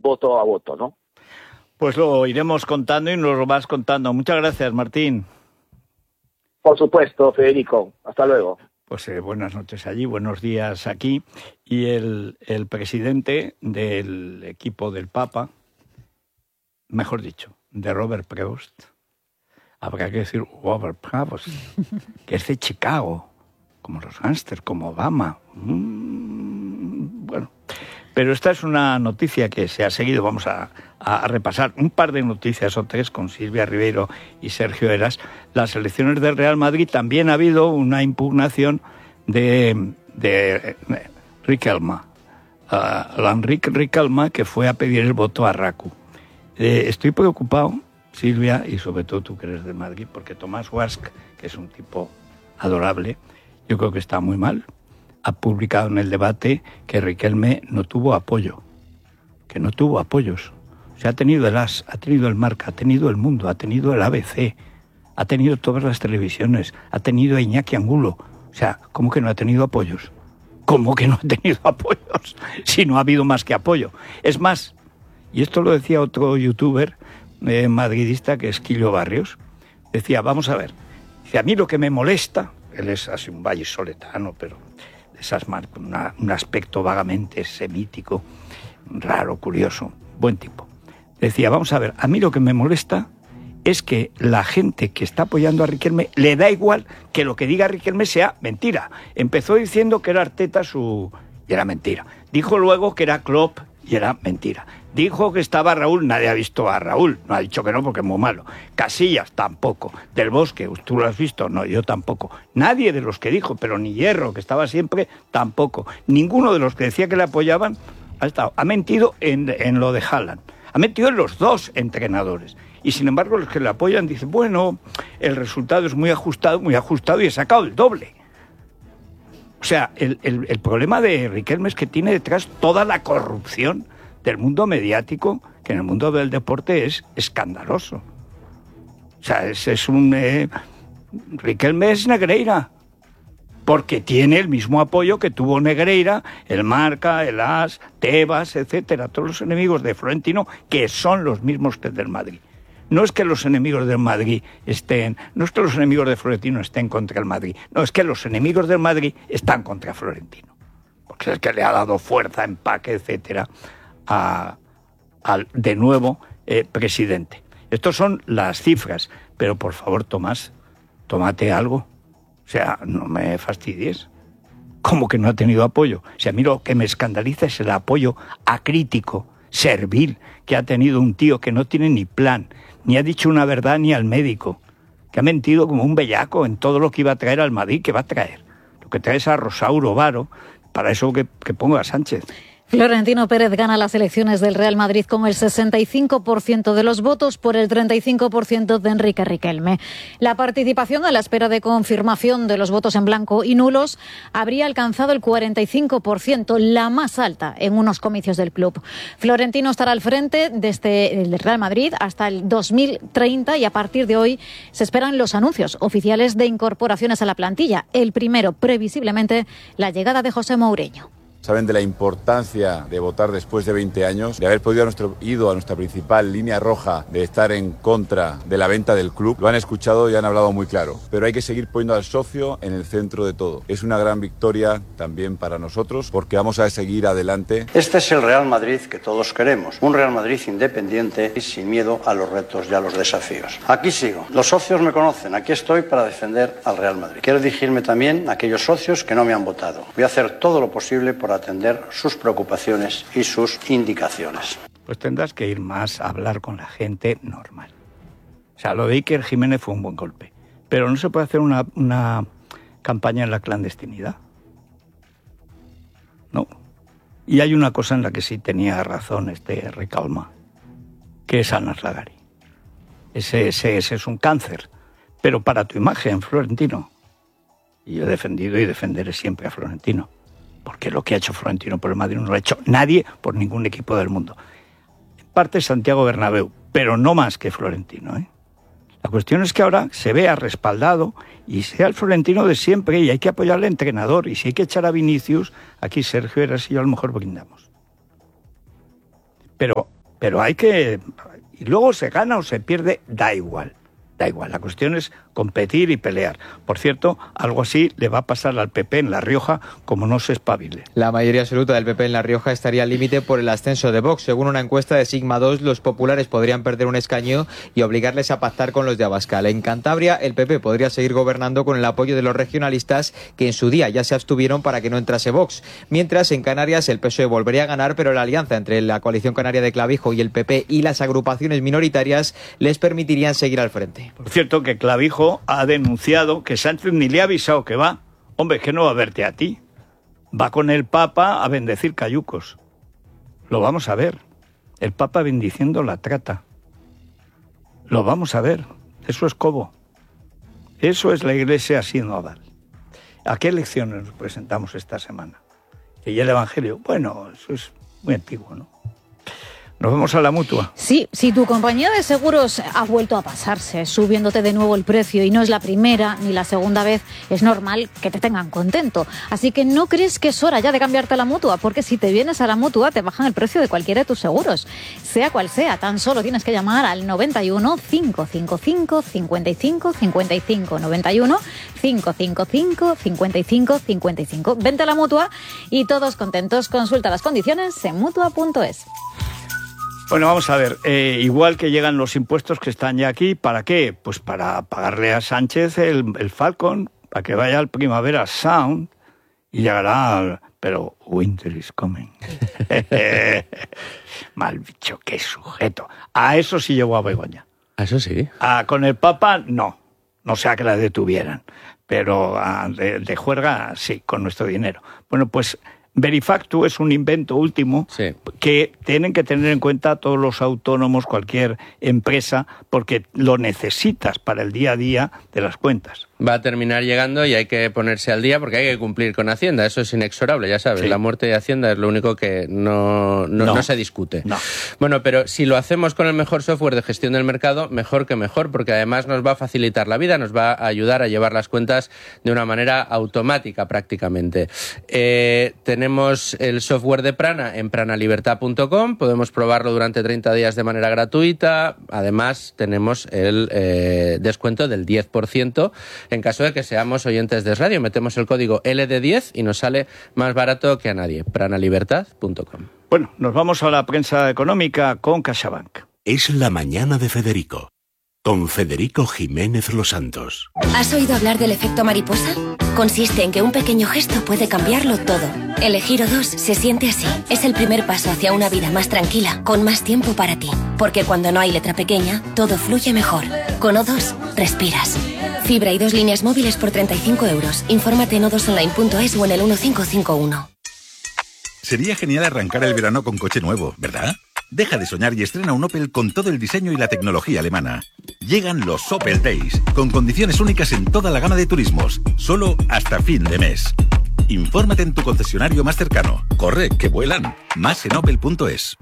voto a voto, ¿no? Pues lo iremos contando y nos lo vas contando. Muchas gracias, Martín. Por supuesto, Federico. Hasta luego. Pues buenas noches allí, buenos días aquí. Y el presidente del equipo del Papa, mejor dicho, de Robert Prevost, habrá que decir Robert Prevost, que es de Chicago, como los gángsters, como Obama. Bueno, pero esta es una noticia que se ha seguido. Vamos a repasar un par de noticias o tres con Silvia Ribeiro y Sergio Heras. Las elecciones del Real Madrid, también ha habido una impugnación de Riquelme, Enrique Riquelme, que fue a pedir el voto a Raku. Estoy preocupado, Silvia, y sobre todo tú que eres de Madrid, porque Tomás Guasch, que es un tipo adorable, yo creo que está muy mal. Ha publicado en el debate que Riquelme no tuvo apoyo, que no tuvo apoyos. O sea, ha tenido el AS, ha tenido el Marca, ha tenido el Mundo, ha tenido el ABC, ha tenido todas las televisiones, ha tenido a Iñaki Angulo. O sea, ¿cómo que no ha tenido apoyos? ¿Cómo que no ha tenido apoyos? Si no ha habido más que apoyo. Es más, y esto lo decía otro youtuber madridista, que es Quillo Barrios, decía, vamos a ver, dice, a mí lo que me molesta, él es así un vallisoletano, pero de esas marcas, un aspecto vagamente semítico, raro, curioso, buen tipo. Decía, vamos a ver, a mí lo que me molesta es que la gente que está apoyando a Riquelme le da igual que lo que diga Riquelme sea mentira. Empezó diciendo que era Arteta y era mentira. Dijo luego que era Klopp y era mentira. Dijo que estaba Raúl, nadie ha visto a Raúl, no ha dicho que no porque es muy malo. Casillas, tampoco. Del Bosque, ¿tú lo has visto? No, yo tampoco. Nadie de los que dijo, pero ni Hierro, que estaba siempre, tampoco. Ninguno de los que decía que le apoyaban ha estado. Ha mentido en lo de Haaland. Ha mentido en los dos entrenadores. Y sin embargo los que le apoyan dicen, bueno, el resultado es muy ajustado y he sacado el doble. O sea, el problema de Riquelme es que tiene detrás toda la corrupción del mundo mediático, que en el mundo del deporte es escandaloso. O sea, Riquelme es Negreira, porque tiene el mismo apoyo que tuvo Negreira, el Marca, el AS, Tebas, etcétera, todos los enemigos de Florentino, que son los mismos que el del Madrid. No es que los enemigos del Madrid no es que los enemigos de Florentino estén contra el Madrid, no, es que los enemigos del Madrid están contra Florentino, porque es que le ha dado fuerza, empaque, etcétera, al de nuevo presidente. Estas son las cifras, pero por favor, Tomás, tómate algo. O sea, no me fastidies. ¿Cómo que no ha tenido apoyo? O sea, a mí lo que me escandaliza es el apoyo acrítico, servil, que ha tenido un tío que no tiene ni plan, ni ha dicho una verdad ni al médico, que ha mentido como un bellaco en todo lo que iba a traer al Madrid, que va a traer. Lo que trae es a Rosauro Varo, para eso que ponga a Sánchez. Florentino Pérez gana las elecciones del Real Madrid con el 65% de los votos por el 35% de Enrique Riquelme. La participación a la espera de confirmación de los votos en blanco y nulos habría alcanzado el 45%, la más alta en unos comicios del club. Florentino estará al frente desde el Real Madrid hasta el 2030 y a partir de hoy se esperan los anuncios oficiales de incorporaciones a la plantilla. El primero, previsiblemente, la llegada de José Mourinho. Saben de la importancia de votar después de 20 años, de haber ido a nuestra principal línea roja, de estar en contra de la venta del club. Lo han escuchado y han hablado muy claro. Pero hay que seguir poniendo al socio en el centro de todo. Es una gran victoria también para nosotros porque vamos a seguir adelante. Este es el Real Madrid que todos queremos. Un Real Madrid independiente y sin miedo a los retos y a los desafíos. Aquí sigo. Los socios me conocen. Aquí estoy para defender al Real Madrid. Quiero dirigirme también a aquellos socios que no me han votado. Voy a hacer todo lo posible por atender sus preocupaciones y sus indicaciones. Pues tendrás que ir más a hablar con la gente normal. O sea, lo de Iker Jiménez fue un buen golpe, pero no se puede hacer una campaña en la clandestinidad. No. Y hay una cosa en la que sí tenía razón Riquelme, que es Anas Lagari. Ese es un cáncer, pero para tu imagen, Florentino. Y yo he defendido y defenderé siempre a Florentino. Porque lo que ha hecho Florentino por el Madrid no lo ha hecho nadie por ningún equipo del mundo. En parte Santiago Bernabéu, pero no más que Florentino, ¿eh? La cuestión es que ahora se vea respaldado y sea el Florentino de siempre y hay que apoyar al entrenador. Y si hay que echar a Vinicius, aquí Sergio Heras y yo a lo mejor brindamos. Pero Pero hay que... Y luego se gana o se pierde, da igual. Da igual, la cuestión es competir y pelear. Por cierto, algo así le va a pasar al PP en La Rioja como no se espabile. La mayoría absoluta del PP en La Rioja estaría al límite por el ascenso de Vox. Según una encuesta de Sigma 2, los populares podrían perder un escaño y obligarles a pactar con los de Abascal. En Cantabria, el PP podría seguir gobernando con el apoyo de los regionalistas que en su día ya se abstuvieron para que no entrase Vox. Mientras, en Canarias, el PSOE volvería a ganar, pero la alianza entre la coalición canaria de Clavijo y el PP y las agrupaciones minoritarias les permitirían seguir al frente. Por cierto, que Clavijo ha denunciado que Sánchez ni le ha avisado que va. Hombre, que no va a verte a ti. Va con el Papa a bendecir cayucos. Lo vamos a ver. El Papa bendiciendo la trata. Lo vamos a ver. Eso es cobo. Eso es la Iglesia sinodal. ¿A qué elecciones nos presentamos esta semana? Que ya el Evangelio. Bueno, eso es muy antiguo, ¿no? ¿Nos vamos a la Mutua? Sí, si tu compañía de seguros ha vuelto a pasarse, subiéndote de nuevo el precio, y no es la primera ni la segunda vez, es normal que te tengan contento. Así que no crees que es hora ya de cambiarte a la Mutua, porque si te vienes a la Mutua te bajan el precio de cualquiera de tus seguros. Sea cual sea, tan solo tienes que llamar al 91 555 55 55, 91 555 55 55. Vente a la Mutua y todos contentos. Consulta las condiciones en Mutua.es. Bueno, vamos a ver, igual que llegan los impuestos que están ya aquí, ¿para qué? Pues para pagarle a Sánchez el Falcon, para que vaya al Primavera Sound y llegará, pero winter is coming. Mal bicho, qué sujeto. A eso sí llevó a Begoña. ¿A eso sí? Con el Papa, no sea que la detuvieran, pero de juerga sí, con nuestro dinero. Bueno, pues... Verifactu es un invento último que tienen que tener en cuenta todos los autónomos, cualquier empresa, porque lo necesitas para el día a día de las cuentas. Va a terminar llegando y hay que ponerse al día porque hay que cumplir con Hacienda. Eso es inexorable, ya sabes. Sí. La muerte de Hacienda es lo único que no se discute. No. Bueno, pero si lo hacemos con el mejor software de gestión del mercado, mejor que mejor, porque además nos va a facilitar la vida, nos va a ayudar a llevar las cuentas de una manera automática prácticamente. Tenemos el software de Prana en pranalibertad.com, podemos probarlo durante 30 días de manera gratuita. Además, tenemos el descuento del 10%. En caso de que seamos oyentes de radio, metemos el código LD10 y nos sale más barato que a nadie. pranalibertad.com. Bueno, nos vamos a la prensa económica con CaixaBank. Es la mañana de Federico, con Federico Jiménez Los Santos. ¿Has oído hablar del efecto mariposa? Consiste en que un pequeño gesto puede cambiarlo todo. Elegir O2 se siente así. Es el primer paso hacia una vida más tranquila, con más tiempo para ti. Porque cuando no hay letra pequeña, todo fluye mejor. Con O2, respiras. Fibra y 2 líneas móviles por 35 euros. Infórmate en o2online.es o en el 1551. Sería genial arrancar el verano con coche nuevo, ¿verdad? Deja de soñar y estrena un Opel con todo el diseño y la tecnología alemana. Llegan los Opel Days, con condiciones únicas en toda la gama de turismos, solo hasta fin de mes. Infórmate en tu concesionario más cercano. Corre, que vuelan. Más en opel.es.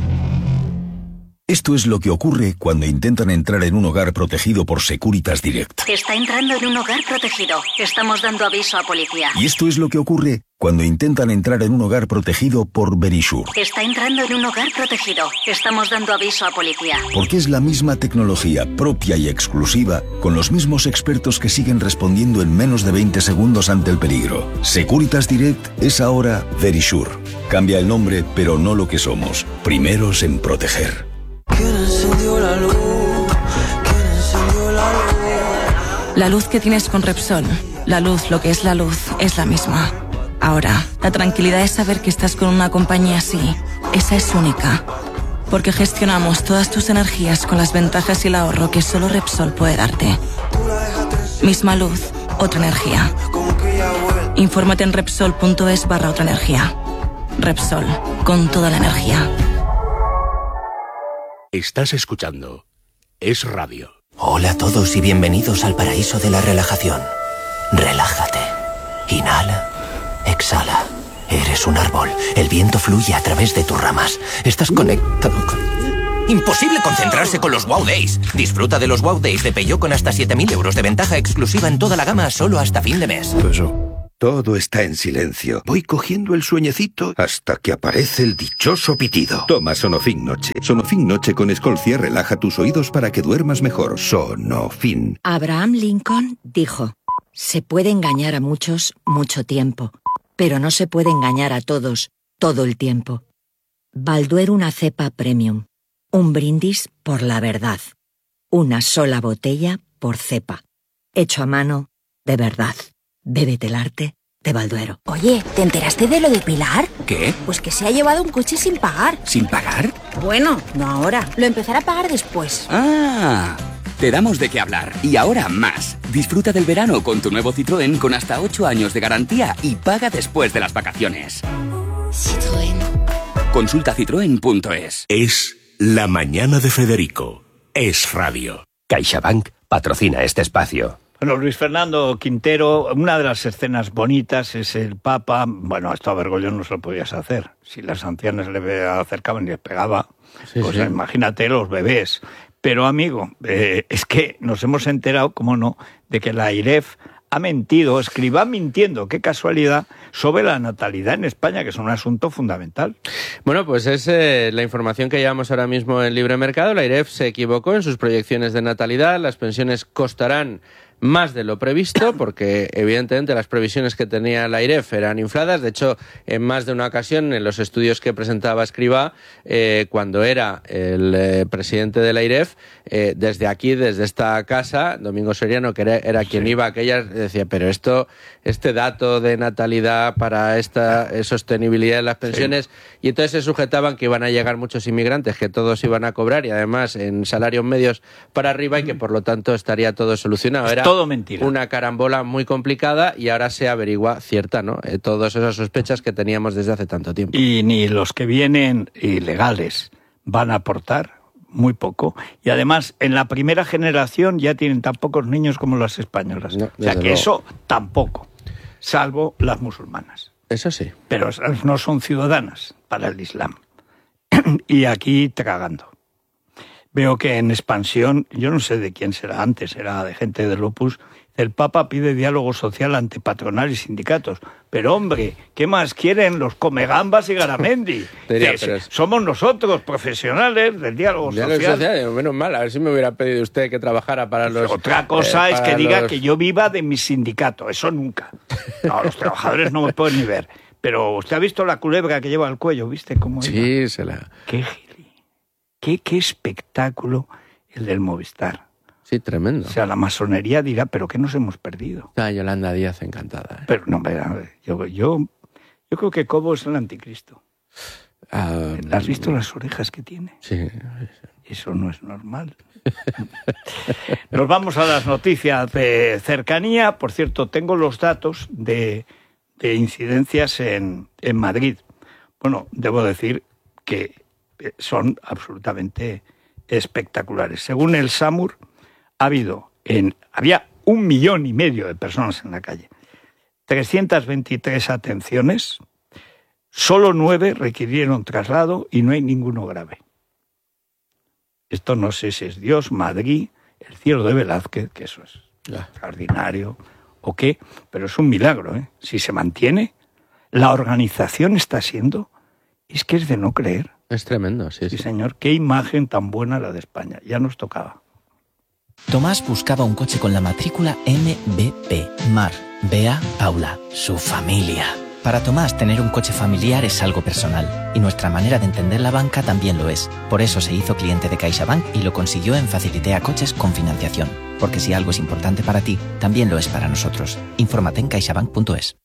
Esto es lo que ocurre cuando intentan entrar en un hogar protegido por Securitas Direct. Está entrando en un hogar protegido. Estamos dando aviso a policía. Y esto es lo que ocurre cuando intentan entrar en un hogar protegido por Verisure. Está entrando en un hogar protegido. Estamos dando aviso a policía. Porque es la misma tecnología propia y exclusiva, con los mismos expertos que siguen respondiendo en menos de 20 segundos ante el peligro. Securitas Direct es ahora Verisure. Cambia el nombre, pero no lo que somos. Primeros en proteger. ¿Quién encendió la luz? ¿Quién encendió la luz? La luz que tienes con Repsol, la luz, lo que es la luz, es la misma. Ahora, la tranquilidad es saber que estás con una compañía así. Esa es única. Porque gestionamos todas tus energías con las ventajas y el ahorro que solo Repsol puede darte. Misma luz, otra energía. Infórmate en Repsol.es/otra energía. Repsol, con toda la energía. Estás escuchando Es Radio. Hola a todos y bienvenidos al paraíso de la relajación. Relájate. Inhala. Exhala. Eres un árbol. El viento fluye a través de tus ramas. Estás conectado con... Imposible concentrarse con los Wow Days. Disfruta de los Wow Days de Peugeot con hasta 7.000 euros de ventaja exclusiva en toda la gama solo hasta fin de mes. Todo está en silencio. Voy cogiendo el sueñecito hasta que aparece el dichoso pitido. Toma Sonofin Noche. Sonofin Noche con Escolcia relaja tus oídos para que duermas mejor. Sonofin. Abraham Lincoln dijo: se puede engañar a muchos mucho tiempo, pero no se puede engañar a todos todo el tiempo. Balduero, una cepa premium. Un brindis por la verdad. Una sola botella por cepa. Hecho a mano, de verdad. Bébete el arte de Balduero. Oye, ¿te enteraste de lo de Pilar? ¿Qué? Pues que se ha llevado un coche sin pagar. ¿Sin pagar? Bueno, no ahora. Lo empezará a pagar después. ¡Ah! Te damos de qué hablar. Y ahora más. Disfruta del verano con tu nuevo Citroën con hasta 8 años de garantía y paga después de las vacaciones. Citroën. Consulta citroen.es. Es La Mañana de Federico. Es radio. CaixaBank patrocina este espacio. Bueno, Luis Fernando Quintero, una de las escenas bonitas es el Papa. Bueno, esto a Bergoglio no se lo podías hacer. Si las ancianas le acercaban y les pegaba, pues imagínate los bebés. Pero, amigo, es que nos hemos enterado, cómo no, de que la AIREF ha mentido, Escrivá mintiendo, qué casualidad, sobre la natalidad en España, que es un asunto fundamental. Bueno, pues es la información que llevamos ahora mismo en Libre Mercado. La AIREF se equivocó en sus proyecciones de natalidad. Las pensiones costarán más de lo previsto, porque evidentemente las previsiones que tenía la AIREF eran infladas. De hecho, en más de una ocasión, en los estudios que presentaba Escrivá, cuando era el presidente de la AIREF, desde aquí, desde esta casa, Domingo Soriano, que era quien iba a aquellas, decía, pero este dato de natalidad para esta sostenibilidad de las pensiones, y entonces se sujetaban que iban a llegar muchos inmigrantes, que todos iban a cobrar, y además en salarios medios para arriba, y que por lo tanto estaría todo solucionado. Era todo mentira. Una carambola muy complicada, y ahora se averigua cierta, ¿no? Todas esas sospechas que teníamos desde hace tanto tiempo. Y ni los que vienen ilegales van a aportar muy poco. Y además, en la primera generación ya tienen tan pocos niños como las españolas. No, o sea que luego, eso tampoco, salvo las musulmanas. Eso sí. Pero no son ciudadanas para el Islam. Y aquí tragando. Veo que en expansión, yo no sé de quién será antes, será de gente del Opus, el Papa pide diálogo social ante patronal y sindicatos. Pero hombre, ¿qué más quieren los Comegambas y Garamendi? Somos nosotros, profesionales del diálogo social. Menos mal, a ver si me hubiera pedido usted que trabajara para los... Otra cosa es que diga que yo viva de mi sindicato, eso nunca. No, los trabajadores no me pueden ni ver. Pero usted ha visto la culebra que lleva al cuello, ¿viste cómo iba? Sí, se la... Qué espectáculo el del Movistar. Sí, tremendo. O sea, la masonería dirá, ¿pero qué nos hemos perdido? Yolanda Díaz encantada. Pero no, yo creo que Cobo es el anticristo. ¿Has visto las orejas que tiene? Sí. Eso no es normal. Nos vamos a las noticias de cercanía. Por cierto, tengo los datos de incidencias en Madrid. Bueno, debo decir que son absolutamente espectaculares. Según el SAMUR, había 1,5 millones de personas en la calle, 323 atenciones, solo 9 requirieron traslado y no hay ninguno grave. Esto no sé si es Dios, Madrid, el cielo de Velázquez, que eso es extraordinario, o qué, pero es un milagro, ¿eh? Si se mantiene, la organización está siendo, es que es de no creer. Es tremendo, sí. Sí, señor. Qué imagen tan buena la de España. Ya nos tocaba. Tomás buscaba un coche con la matrícula MBP. Mar, Bea, Paula, su familia. Para Tomás, tener un coche familiar es algo personal. Y nuestra manera de entender la banca también lo es. Por eso se hizo cliente de CaixaBank y lo consiguió en Facilitea Coches con financiación. Porque si algo es importante para ti, también lo es para nosotros. Infórmate en caixabank.es.